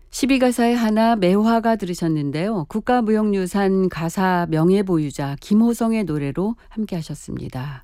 12가사의 하나 매화가 들으셨는데요. 국가무형유산 가사 명예보유자 김호성의 노래로 함께 하셨습니다.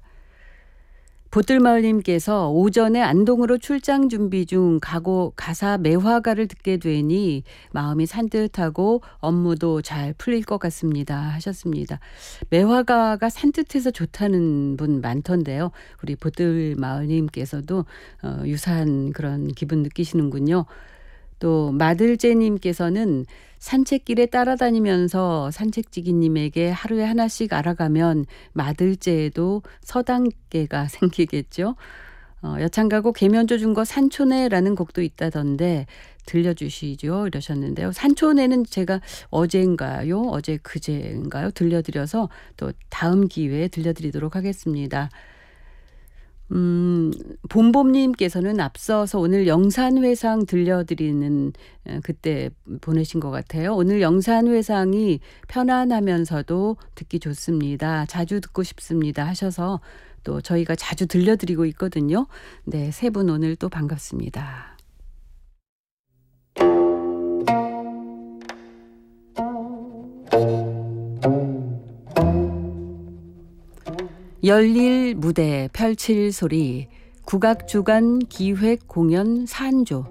보뜰마을님께서 오전에 안동으로 출장 준비 중 가사 매화가를 듣게 되니 마음이 산뜻하고 업무도 잘 풀릴 것 같습니다 하셨습니다. 매화가가 산뜻해서 좋다는 분 많던데요. 우리 보뜰마을님께서도 유사한 그런 기분 느끼시는군요. 또 마들제님께서는 산책길에 따라다니면서 산책지기님에게 하루에 하나씩 알아가면 마들제에도 서당계가 생기겠죠. 여창가곡 계면조 준거 산초네라는 곡도 있다던데 들려주시죠 이러셨는데요. 산초네는 제가 어제 그제인가요 들려드려서 또 다음 기회에 들려드리도록 하겠습니다. 봄봄님께서는 앞서서 오늘 영산회상 들려드리는 그때 보내신 것 같아요. 오늘 영산회상이 편안하면서도 듣기 좋습니다. 자주 듣고 싶습니다 하셔서 또 저희가 자주 들려드리고 있거든요. 네, 세 분 오늘 또 반갑습니다. 열릴 무대 펼칠 소리 국악주간 기획 공연 산조.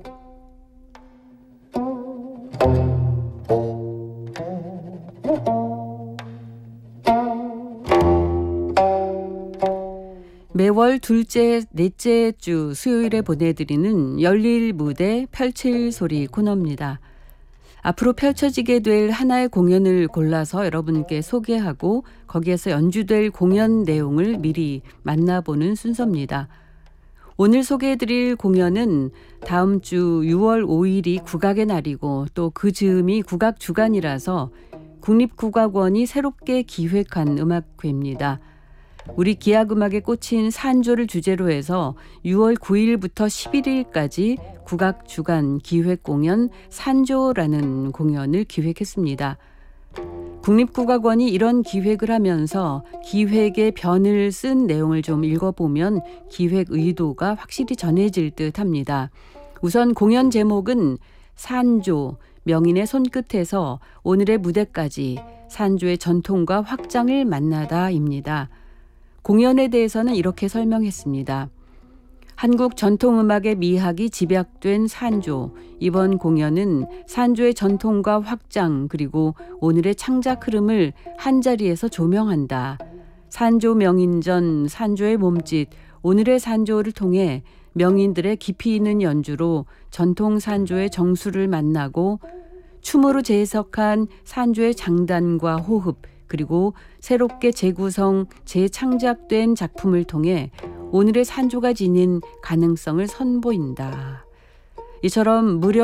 매월 둘째, 넷째 주 수요일에 보내드리는 열릴 무대 펼칠 소리 코너입니다. 앞으로 펼쳐지게 될 하나의 공연을 골라서 여러분께 소개하고 거기에서 연주될 공연 내용을 미리 만나보는 순서입니다. 오늘 소개해드릴 공연은 다음 주 6월 5일이 국악의 날이고 또 그 즈음이 국악주간이라서 국립국악원이 새롭게 기획한 음악회입니다. 우리 기악음악에 꽂힌 산조를 주제로 해서 6월 9일부터 11일까지 국악주간 기획공연 산조라는 공연을 기획했습니다. 국립국악원이 이런 기획을 하면서 기획의 변을 쓴 내용을 좀 읽어보면 기획 의도가 확실히 전해질 듯합니다. 우선 공연 제목은 산조, 명인의 손끝에서 오늘의 무대까지 산조의 전통과 확장을 만나다입니다. 공연에 대해서는 이렇게 설명했습니다. 한국 전통음악의 미학이 집약된 산조. 이번 공연은 산조의 전통과 확장 그리고 오늘의 창작 흐름을 한자리에서 조명한다. 산조 명인전, 산조의 몸짓, 오늘의 산조를 통해 명인들의 깊이 있는 연주로 전통 산조의 정수를 만나고 춤으로 재해석한 산조의 장단과 호흡 그리고 새롭게 재구성, 재창작된 작품을 통해 오늘의 산조가 지닌 가능성을 선보인다. 이처럼 무려